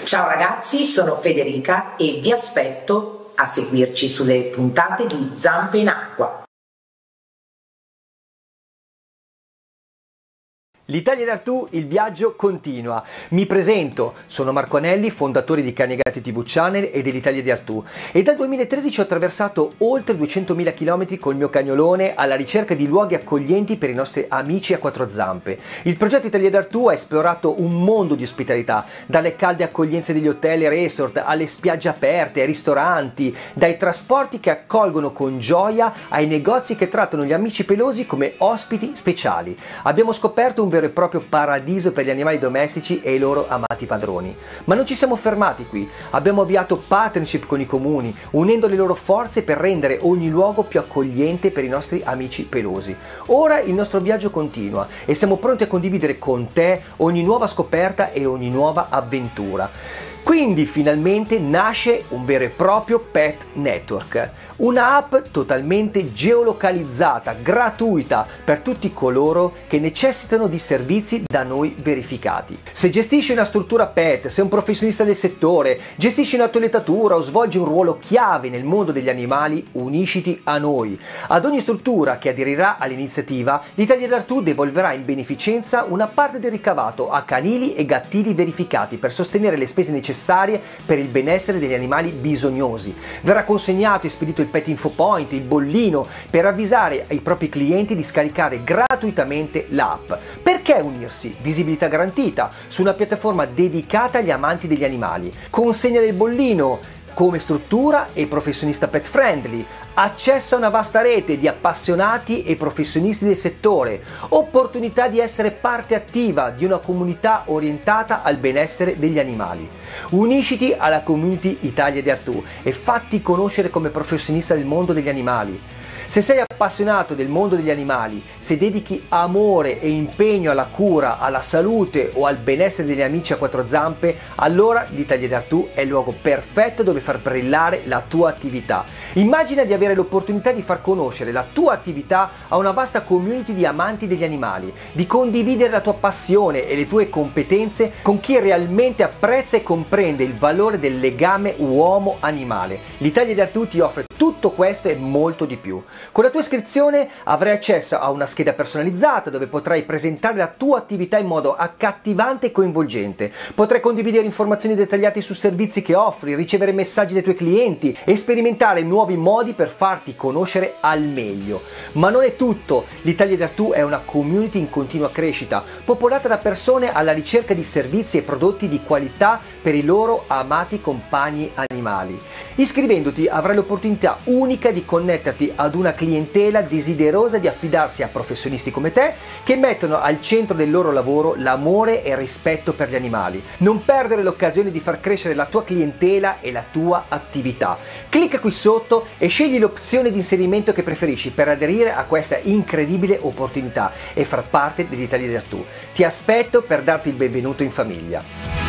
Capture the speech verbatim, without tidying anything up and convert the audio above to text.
Ciao ragazzi, sono Federica e vi aspetto a seguirci sulle puntate di Zampe in Acqua. L'Italia d'Artù, il viaggio continua. Mi presento, sono Marco Anelli, fondatore di Cani e Gatti tivù Channel e dell'Italia di Artù, e dal duemilatredici ho attraversato oltre duecentomila chilometri col mio cagnolone alla ricerca di luoghi accoglienti per i nostri amici a quattro zampe. Il progetto Italia d'Artù ha esplorato un mondo di ospitalità, dalle calde accoglienze degli hotel e resort alle spiagge aperte, ai ristoranti, dai trasporti che accolgono con gioia ai negozi che trattano gli amici pelosi come ospiti speciali. Abbiamo scoperto un vero e proprio paradiso per gli animali domestici e i loro amati padroni. Ma non ci siamo fermati qui, abbiamo avviato partnership con i comuni, unendo le loro forze per rendere ogni luogo più accogliente per i nostri amici pelosi. Ora il nostro viaggio continua e siamo pronti a condividere con te ogni nuova scoperta e ogni nuova avventura. Quindi finalmente nasce un vero e proprio Pet Network, una app totalmente geolocalizzata, gratuita per tutti coloro che necessitano di servizi da noi verificati. Se gestisci una struttura pet, sei un professionista del settore, gestisci una toilettatura o svolgi un ruolo chiave nel mondo degli animali, unisciti a noi. Ad ogni struttura che aderirà all'iniziativa, l'Italia d'Artù devolverà in beneficenza una parte del ricavato a canili e gattili verificati per sostenere le spese necessarie per il benessere degli animali bisognosi. Verrà consegnato e spedito il Pet Info Point, il bollino, per avvisare ai propri clienti di scaricare gratuitamente l'app. Perché unirsi? Visibilità garantita su una piattaforma dedicata agli amanti degli animali. Consegna del bollino come struttura e professionista pet friendly, accesso a una vasta rete di appassionati e professionisti del settore, opportunità di essere parte attiva di una comunità orientata al benessere degli animali. Unisciti alla community Italia di Artù e fatti conoscere come professionista del mondo degli animali. Se sei appassionato del mondo degli animali, se dedichi amore e impegno alla cura, alla salute o al benessere degli amici a quattro zampe, allora l'Italia d'Artù è il luogo perfetto dove far brillare la tua attività. Immagina di avere l'opportunità di far conoscere la tua attività a una vasta community di amanti degli animali, di condividere la tua passione e le tue competenze con chi realmente apprezza e comprende il valore del legame uomo-animale. L'Italia d'Artù ti offre tutto questo e molto di più. Con la tua iscrizione avrai accesso a una scheda personalizzata dove potrai presentare la tua attività in modo accattivante e coinvolgente. Potrai condividere informazioni dettagliate su servizi che offri, ricevere messaggi dai tuoi clienti e sperimentare nuovi modi per farti conoscere al meglio. Ma non è tutto. L'Italia d'Artù è una community in continua crescita, popolata da persone alla ricerca di servizi e prodotti di qualità per i loro amati compagni animali. Iscrivendoti avrai l'opportunità unica di connetterti ad una clientela desiderosa di affidarsi a professionisti come te che mettono al centro del loro lavoro l'amore e il rispetto per gli animali. Non perdere l'occasione di far crescere la tua clientela e la tua attività. Clicca qui sotto e scegli l'opzione di inserimento che preferisci per aderire a questa incredibile opportunità e far parte dell'Italia d'Artù. Ti aspetto per darti il benvenuto in famiglia.